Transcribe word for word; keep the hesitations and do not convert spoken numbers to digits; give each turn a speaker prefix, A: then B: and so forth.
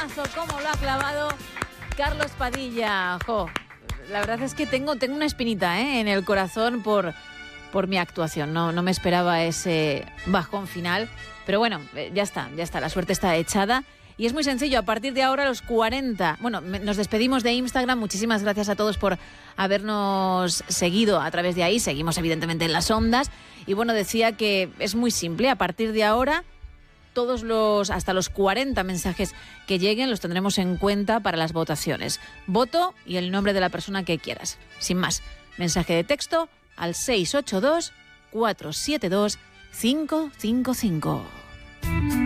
A: ¿Cómo lo ha clavado Carlos Padilla? Jo, la verdad es que tengo, tengo una espinita ¿eh? en el corazón por, por mi actuación. No, no me esperaba ese bajón final. Pero bueno, ya está, ya está. La suerte está echada. Y es muy sencillo, a partir de ahora los cuarenta... Bueno, nos despedimos de Instagram. Muchísimas gracias a todos por habernos seguido a través de ahí. Seguimos evidentemente en las ondas. Y bueno, decía que es muy simple. A partir de ahora, todos los hasta los cuarenta mensajes que lleguen los tendremos en cuenta para las votaciones. Voto y el nombre de la persona que quieras. Sin más, mensaje de texto al seis ocho dos, cuatro siete dos, cinco cinco cinco.